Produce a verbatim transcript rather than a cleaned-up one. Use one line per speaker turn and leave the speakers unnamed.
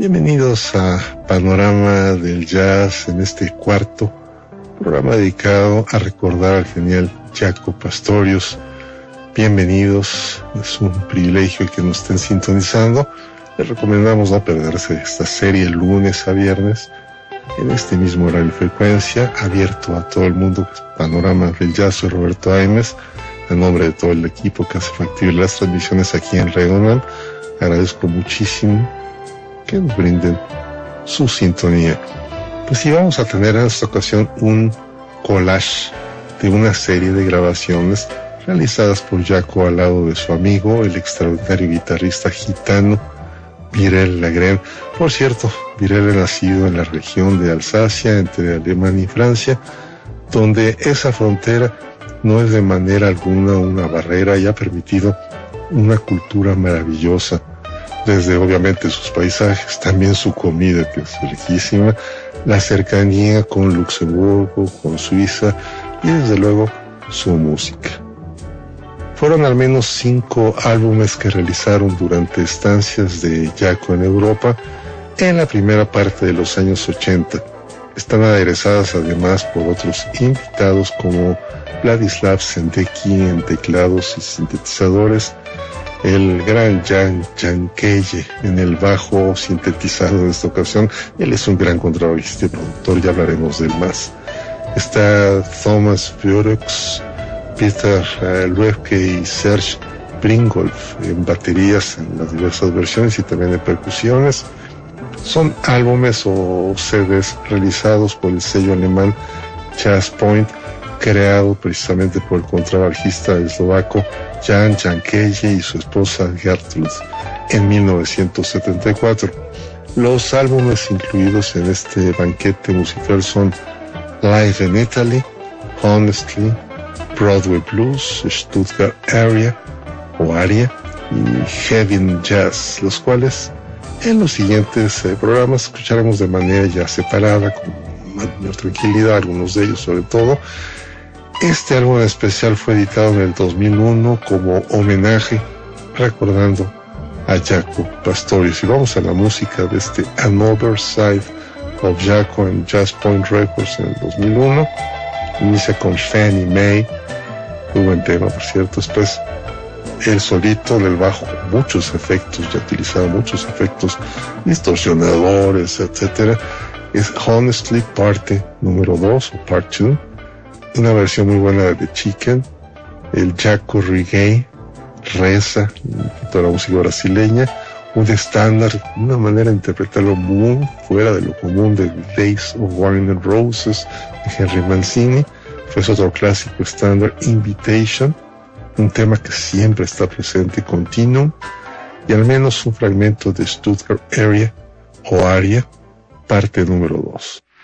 Bienvenidos a Panorama del Jazz en este cuarto programa dedicado a recordar al genial Jaco Pastorius. Bienvenidos, es un privilegio el que nos estén sintonizando. Les recomendamos no perderse esta serie lunes a viernes en este mismo horario y frecuencia, abierto a todo el mundo. Panorama del Jazz, soy Roberto Aimes, en nombre de todo el equipo que hace factible las transmisiones aquí en Radio UNAM. Agradezco muchísimo que nos brinden su sintonía. Pues sí, vamos a tener en esta ocasión un collage de una serie de grabaciones realizadas por Jaco al lado de su amigo, el extraordinario guitarrista gitano Mirel Lagrène. Por cierto, Mirel ha nacido en la región de Alsacia, entre Alemania y Francia, donde esa frontera no es de manera alguna una barrera y ha permitido una cultura maravillosa, desde obviamente sus paisajes, también su comida, que es riquísima, la cercanía con Luxemburgo, con Suiza, y desde luego su música. Fueron al menos cinco álbumes que realizaron durante estancias de Jaco en Europa en la primera parte de los años ochenta. Están aderezadas además por otros invitados como Vladislav Sendecki en teclados y sintetizadores, el gran Jan Jankeye en el bajo sintetizado en esta ocasión. Él es un gran contrabajista y productor, ya hablaremos de él más. Está Thomas Björks, Peter uh, Luebke y Serge Bringolf en baterías en las diversas versiones y también en percusiones. Son álbumes o C Ds realizados por el sello alemán Jazz Point, creado precisamente por el contrabajista eslovaco Jan Jankeye y su esposa Gertrud en mil novecientos setenta y cuatro. Los álbumes incluidos en este banquete musical son Live in Italy, Honestly, Broadway Blues, Stuttgart Area o Aria y Heavy Jazz, los cuales en los siguientes eh, programas escucharemos de manera ya separada, con mayor tranquilidad, algunos de ellos sobre todo. Este álbum especial fue editado en el dos mil uno como homenaje, recordando a Jaco Pastorius. Y vamos a la música de este Another Side of Jaco en Jazz Point Records en el dos mil uno. Inicia con Fannie Mae, muy buen tema por cierto. Después el solito del bajo, muchos efectos, ya utilizaba muchos efectos, distorsionadores, etcétera. Es Honestly, parte número dos o part two. Una versión muy buena de The Chicken, el Jaco Reggae, Reza, toda la música brasileña, un estándar, una manera de interpretarlo muy fuera de lo común, de Days of Wine and Roses de Henry Mancini. Pues otro clásico estándar, Invitation, un tema que siempre está presente, Continuum, y al menos un fragmento de Stuttgart Area o Aria, parte número dos.